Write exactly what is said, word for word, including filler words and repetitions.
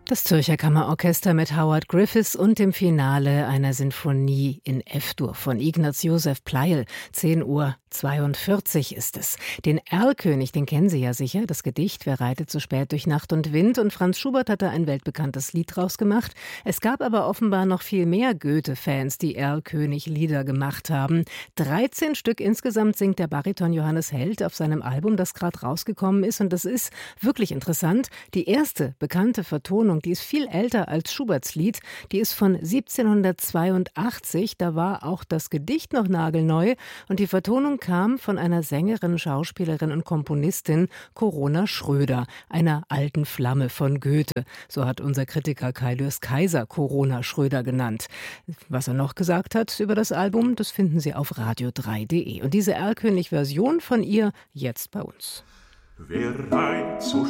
Das Zürcher Kammerorchester mit Howard Griffiths und dem Finale einer Sinfonie in F-Dur von Ignaz Josef Pleyel. zehn Uhr zweiundvierzig ist es. Den Erlkönig, den kennen Sie ja sicher, das Gedicht Wer reitet so spät durch Nacht und Wind. Und Franz Schubert hat da ein weltbekanntes Lied draus gemacht. Es gab aber offenbar noch viel mehr Goethe-Fans, die Erlkönig-Lieder gemacht haben. dreizehn Stück insgesamt singt der Bariton Johannes Held auf seinem Album, das gerade rausgekommen ist. Und das ist wirklich interessant. Die erste bekannte Vertonung, die ist viel älter als Schuberts Lied. Die ist von siebzehnhundertzweiundachtzig. Da war auch das Gedicht noch nagelneu. Und die Vertonung kam von einer Sängerin, Schauspielerin und Komponistin, Corona Schröder, einer alten Flamme von Goethe. So hat unser Kritiker Kai Lürs Kaiser Corona Schröder genannt. Was er noch gesagt hat über das Album, das finden Sie auf radio drei punkt de. Und diese Erlkönig-Version von ihr jetzt bei uns. Wer reiht so